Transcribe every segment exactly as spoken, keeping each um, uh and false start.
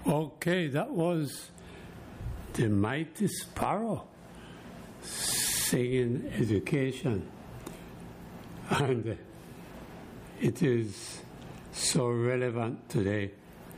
Okay, that was the Mighty Sparrow singing education. And it is so relevant today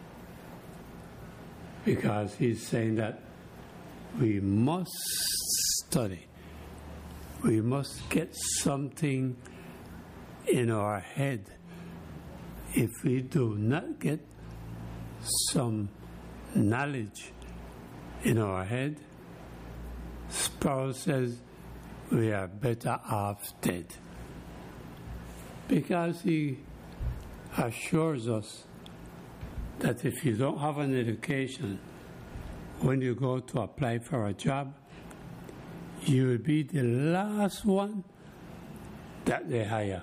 because he's saying that we must study. We must get something in our head. If we do not get some knowledge in our head, Sparrow says we are better off dead. Because he assures us that if you don't have an education, when you go to apply for a job, you will be the last one that they hire.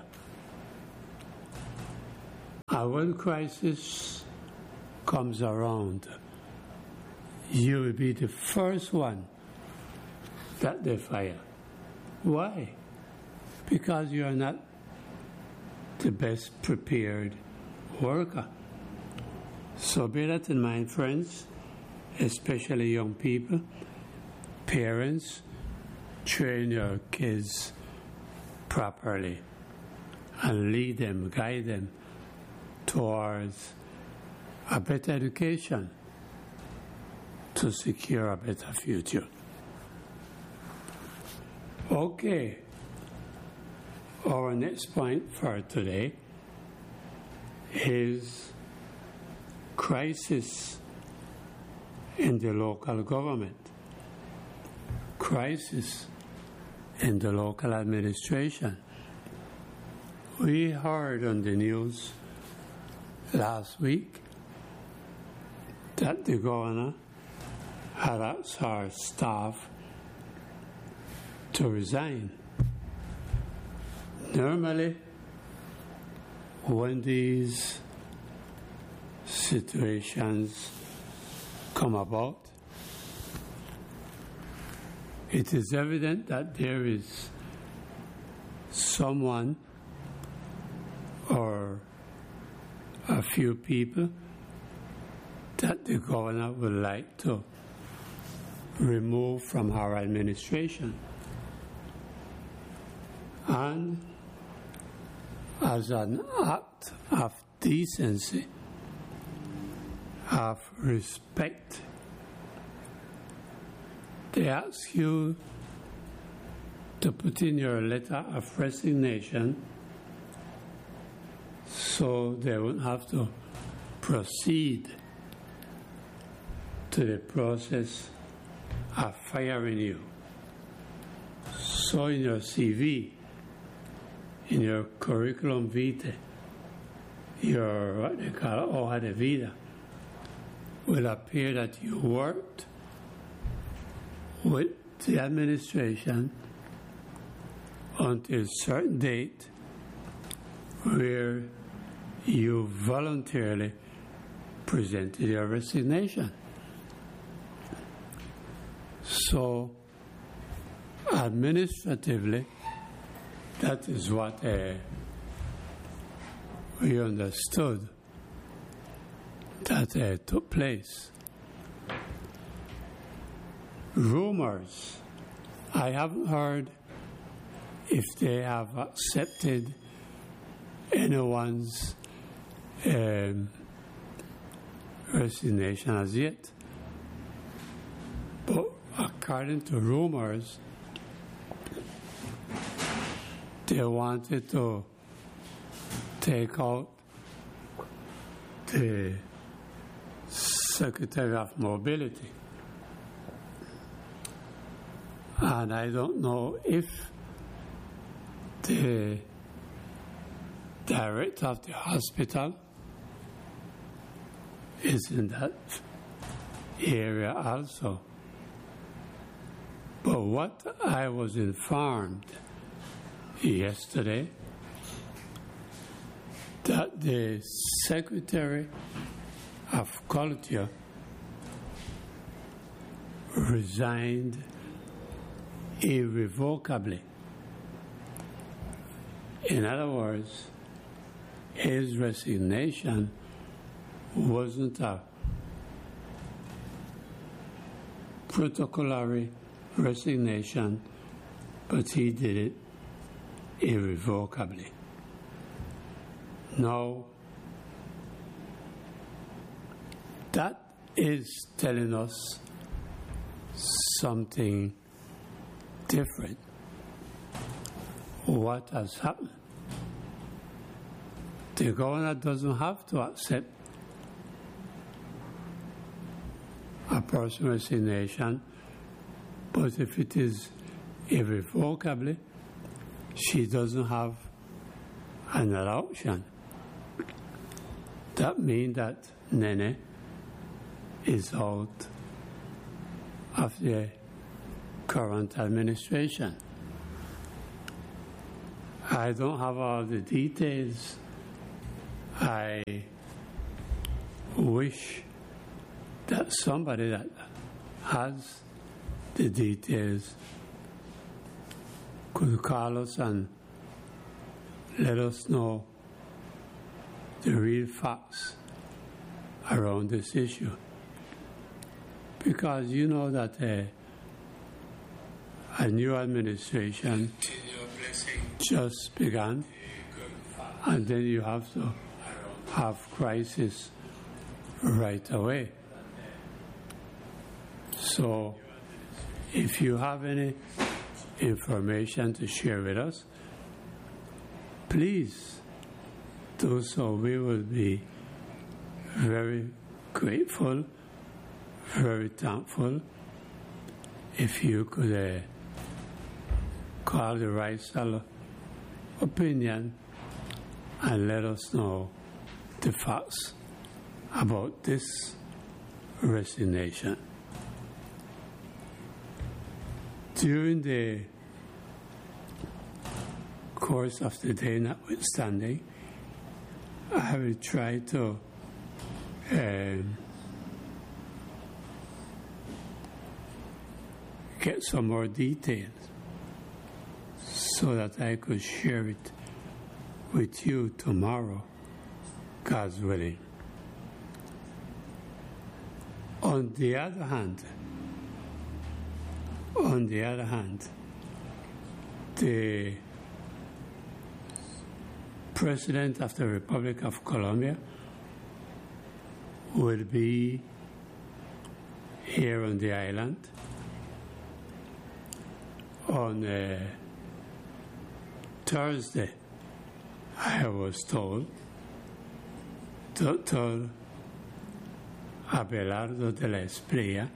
And when crisis comes around, you will be the first one that they fire. Why? Because you are not the best prepared worker. So bear that in mind, friends, especially young people, parents, train your kids properly and lead them, guide them towards a better education to secure a better future. Okay, our next point for today is crisis in the local government, crisis in the local administration. We heard on the news last week that the governor had asked our staff to resign. Normally, when these situations come about, it is evident that there is someone or a few people that the governor would like to remove from our administration. And as an act of decency, of respect, they ask you to put in your letter of resignation so they won't have to proceed to the process of firing you. So in your C V, in your curriculum vitae, your what they call hoja de vida, will appear that you worked with the administration until a certain date where you voluntarily presented your resignation. So, administratively, that is what uh, we understood that uh, took place. Rumors, I haven't heard if they have accepted anyone's um, resignation as yet. But according to rumors, they wanted to take out the Secretary of Mobility. And I don't know if the director of the hospital is in that area also. But what I was informed yesterday, that the Secretary of Culture resigned irrevocably. In other words, his resignation wasn't a protocolary resignation, but he did it irrevocably. Now, that is telling us something different. What has happened? The governor doesn't have to accept a personal resignation, but if it is irrevocably, she doesn't have another option. That means that Nene is out of the current administration. I don't have all the details. I wish that somebody that has the details could call us and let us know the real facts around this issue. Because you know that uh, a new administration just began, and then you have to have crisis right away. So if you have any information to share with us, please do so. We will be very grateful, very thankful if you could uh, call the Right Saddle Opinion and let us know the facts about this resignation. During the course of the day, notwithstanding, I will try to um, get some more details so that I could share it with you tomorrow, God's willing. On the other hand, on the other hand, the President of the Republic of Colombia will be here on the island on uh, Thursday, I was told. Doctor Abelardo de la Espriella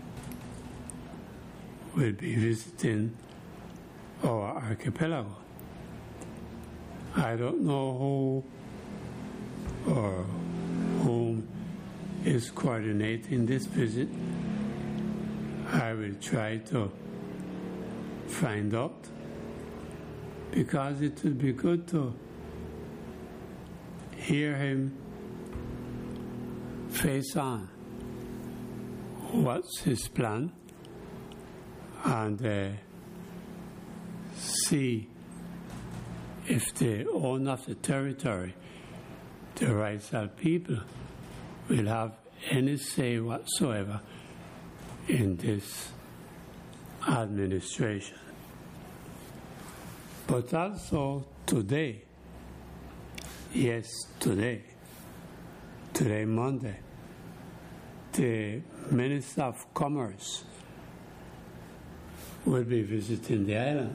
will be visiting our archipelago. I don't know who or whom is coordinating this visit. I will try to find out, because it would be good to hear him face on what's his plan and uh, see if the owner of the territory, the Right Saddle people, will have any say whatsoever in this administration. But also today, yes, today, today Monday, the Minister of Commerce will be visiting the island.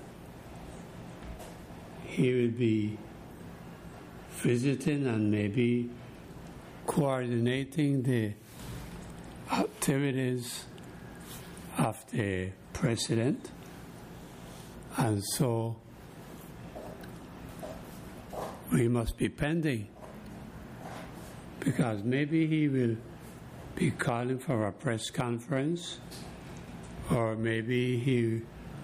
He will be visiting and maybe coordinating the activities of the President. And so we must be pending, because maybe he will be calling for a press conference, or maybe he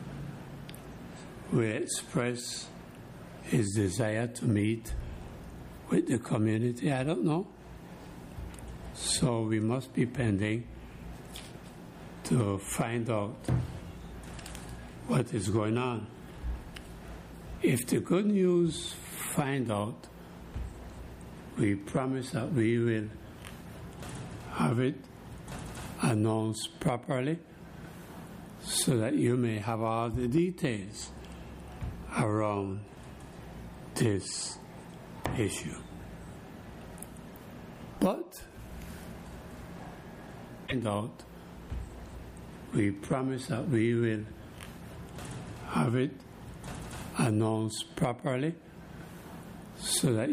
will express his desire to meet with the community. I don't know. So we must be pending to find out what is going on. If the good news find out, we promise that we will have it announced properly so that you may have all the details around this issue. But, find out, we promise that we will have it announced properly so that